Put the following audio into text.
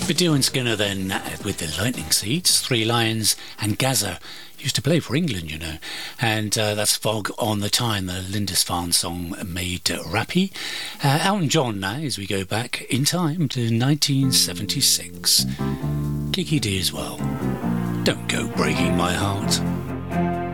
Baddiel and Skinner then with the Lightning Seeds, Three Lions and Gaza. Used to play for England, you know. And that's Fog on the Tyne, the Lindisfarne song made rappy. Elton John now, as we go back in time to 1976. Kiki D as well. Don't go breaking my heart.